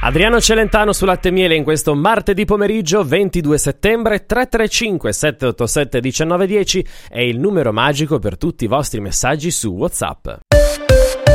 Adriano Celentano su Latte e Miele in questo martedì pomeriggio 22 settembre. 335 787 1910 è il numero magico per tutti i vostri messaggi su WhatsApp.